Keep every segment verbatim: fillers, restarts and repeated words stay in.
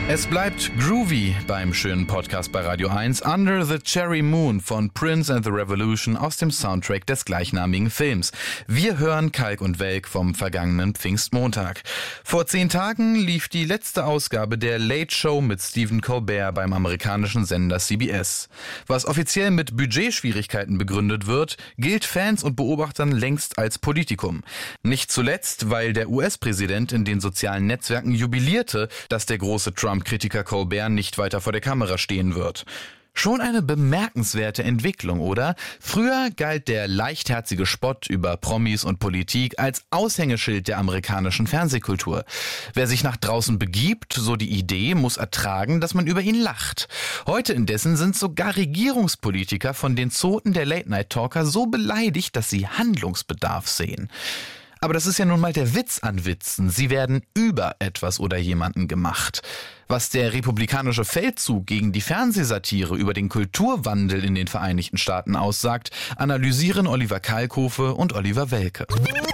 Es bleibt groovy beim schönen Podcast bei Radio eins. Under the Cherry Moon von Prince and the Revolution aus dem Soundtrack des gleichnamigen Films. Wir hören Kalk und Welk vom vergangenen Pfingstmontag. Vor zehn Tagen lief die letzte Ausgabe der Late Show mit Stephen Colbert beim amerikanischen Sender C B S. Was offiziell mit Budgetschwierigkeiten begründet wird, gilt Fans und Beobachtern längst als Politikum. Nicht zuletzt, weil der U S-Präsident in den sozialen Netzwerken jubilierte, dass der große Trump Kritiker Colbert nicht weiter vor der Kamera stehen wird. Schon eine bemerkenswerte Entwicklung, oder? Früher galt der leichtherzige Spott über Promis und Politik als Aushängeschild der amerikanischen Fernsehkultur. Wer sich nach draußen begibt, so die Idee, muss ertragen, dass man über ihn lacht. Heute indessen sind sogar Regierungspolitiker von den Zoten der Late-Night-Talker so beleidigt, dass sie Handlungsbedarf sehen. Aber das ist ja nun mal der Witz an Witzen. Sie werden über etwas oder jemanden gemacht. Was der republikanische Feldzug gegen die Fernsehsatire über den Kulturwandel in den Vereinigten Staaten aussagt, analysieren Oliver Kalkofe und Oliver Welke.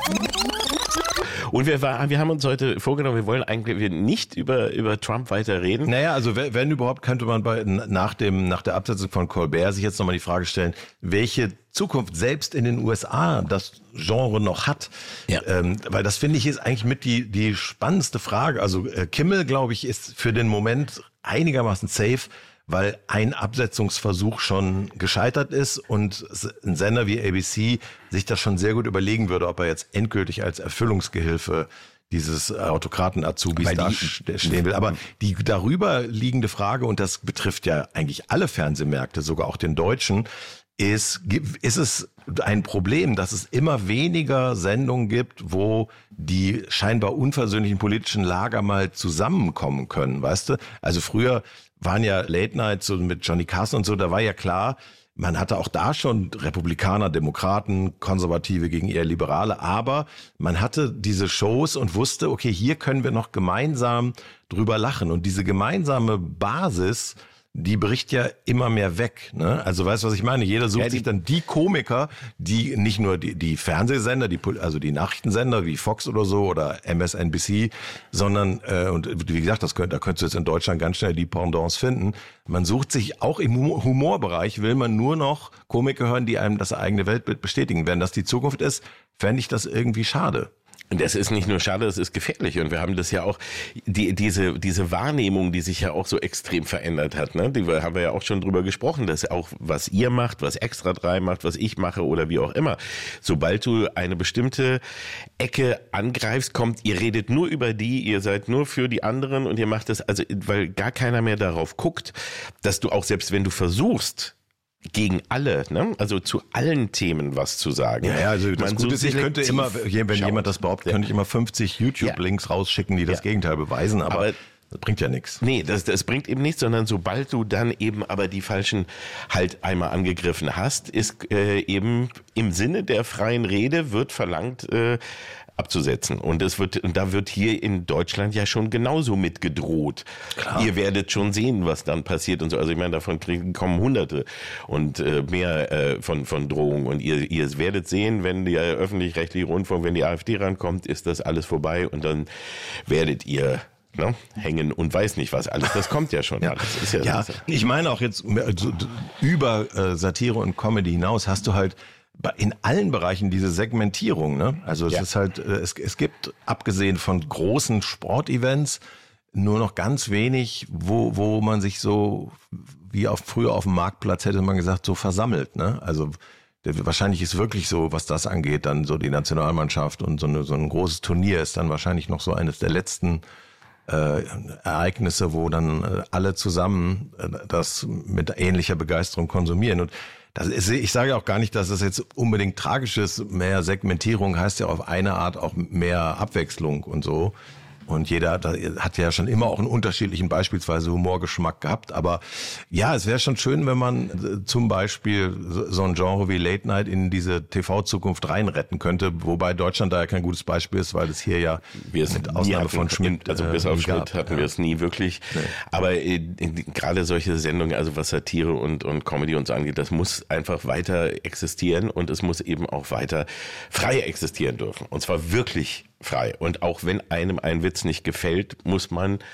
Und wir, war, wir haben uns heute vorgenommen, wir wollen eigentlich nicht über, über Trump weiter reden. Naja, also wenn, wenn überhaupt, könnte man bei, nach, dem, nach der Absetzung von Colbert sich jetzt nochmal die Frage stellen, welche Zukunft selbst in den U S A das Genre noch hat. Ja. Ähm, weil das, finde ich, ist eigentlich mit die, die spannendste Frage. Also äh, Kimmel, glaube ich, ist für den Moment einigermaßen safe, weil ein Absetzungsversuch schon gescheitert ist und ein Sender wie A B C sich das schon sehr gut überlegen würde, ob er jetzt endgültig als Erfüllungsgehilfe dieses Autokraten-Azubis da stehen will. Aber die darüber liegende Frage, und das betrifft ja eigentlich alle Fernsehmärkte, sogar auch den deutschen, ist, ist es ein Problem, dass es immer weniger Sendungen gibt, wo die scheinbar unversöhnlichen politischen Lager mal zusammenkommen können, weißt du? Also früher waren ja Late Night so mit Johnny Carson und so, da war ja klar, man hatte auch da schon Republikaner, Demokraten, Konservative gegen eher Liberale, aber man hatte diese Shows und wusste, okay, hier können wir noch gemeinsam drüber lachen. Und diese gemeinsame Basis, die bricht ja immer mehr weg, ne? Also weißt du, was ich meine? Jeder sucht ja, sich dann die Komiker, die nicht nur die, die Fernsehsender, die, also die Nachrichtensender wie Fox oder so oder M S N B C, sondern, äh, und wie gesagt, das könnt, da könntest du jetzt in Deutschland ganz schnell die Pendants finden. Man sucht sich auch im Humorbereich, will man nur noch Komiker hören, die einem das eigene Weltbild bestätigen. Wenn das die Zukunft ist, fände ich das irgendwie schade. Und das ist nicht nur schade, das ist gefährlich. Und wir haben das ja auch, die, diese, diese Wahrnehmung, die sich ja auch so extrem verändert hat, ne? Die haben wir ja auch schon drüber gesprochen, dass auch was ihr macht, was Extra drei macht, was ich mache oder wie auch immer. Sobald du eine bestimmte Ecke angreifst, kommt, ihr redet nur über die, ihr seid nur für die anderen und ihr macht das, also, weil gar keiner mehr darauf guckt, dass du auch selbst wenn du versuchst, gegen alle, ne? Also zu allen Themen was zu sagen. Ja, ja, also das Gute ist, ich könnte immer, wenn schaut. jemand das behauptet, ja. könnte ich immer fünfzig YouTube-Links ja. rausschicken, die das ja. Gegenteil beweisen, aber, aber das bringt ja nichts. Nee, das, das bringt eben nichts, sondern sobald du dann eben aber die Falschen halt einmal angegriffen hast, ist äh, eben im Sinne der freien Rede wird verlangt, äh, abzusetzen. Und es wird, und da wird hier in Deutschland ja schon genauso mit gedroht. Klar. Ihr werdet schon sehen, was dann passiert und so. Also ich meine, davon kriegen, kommen Hunderte und äh, mehr äh, von von Drohungen. Und ihr ihr werdet sehen, wenn der öffentlich-rechtliche Rundfunk, wenn die AfD rankommt, ist das alles vorbei und dann werdet ihr Ne? hängen und weiß nicht was alles. Das kommt ja schon. Ja, alles. Ist ja, ja ich meine auch jetzt also, über äh, Satire und Comedy hinaus hast du halt in allen Bereichen diese Segmentierung, ne? Also es ja. ist halt, es, es gibt, abgesehen von großen Sportevents, nur noch ganz wenig, wo, wo man sich so, wie auf, früher auf dem Marktplatz hätte man gesagt, so versammelt, ne? Also wahrscheinlich ist wirklich so, was das angeht, dann so die Nationalmannschaft und so, eine, so ein großes Turnier ist dann wahrscheinlich noch so eines der letzten äh, Ereignisse, wo dann äh, alle zusammen äh, das mit ähnlicher Begeisterung konsumieren. Und das ist, ich sage auch gar nicht, dass das jetzt unbedingt tragisch ist. Mehr Segmentierung heißt ja auf eine Art auch mehr Abwechslung und so. Und jeder hat ja schon immer auch einen unterschiedlichen beispielsweise Humorgeschmack gehabt. Aber ja, es wäre schon schön, wenn man zum Beispiel so ein Genre wie Late Night in diese T V-Zukunft reinretten könnte. Wobei Deutschland da ja kein gutes Beispiel ist, weil es hier ja wir es mit Ausnahme von Schmidt, also bis auf Schmidt hatten ja. wir es nie wirklich. Nee. Aber äh, gerade solche Sendungen, also was Satire und, und Comedy und so angeht, das muss einfach weiter existieren und es muss eben auch weiter frei existieren dürfen. Und zwar wirklich frei. Und auch wenn einem ein Witz nicht gefällt, muss man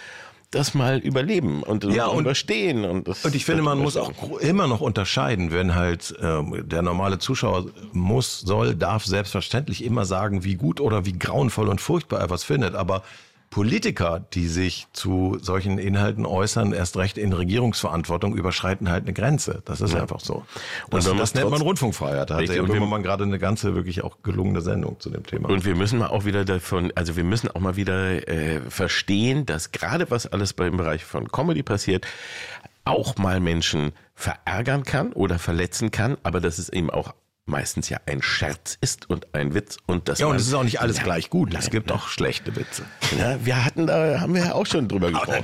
das mal überleben und, ja, und überstehen. Und, das, und ich finde, man muss auch immer noch unterscheiden, wenn halt äh, der normale Zuschauer muss, soll, darf selbstverständlich immer sagen, wie gut oder wie grauenvoll und furchtbar er was findet, aber Politiker, die sich zu solchen Inhalten äußern, erst recht in Regierungsverantwortung, überschreiten halt eine Grenze. Das ist ja. einfach so. Das, und das nennt man Rundfunkfreiheit. Da hat der Böhmermann gerade eine ganze wirklich auch gelungene Sendung zu dem Thema. Und wir müssen mal auch wieder davon, also wir müssen auch mal wieder äh, verstehen, dass gerade was alles beim Bereich von Comedy passiert, auch mal Menschen verärgern kann oder verletzen kann, aber dass es eben auch meistens ja ein Scherz ist und ein Witz und das. Ja, und es ist auch nicht alles ja, gleich gut. Es gibt nein. auch schlechte Witze. Ja, wir hatten da, haben wir ja auch schon drüber gesprochen.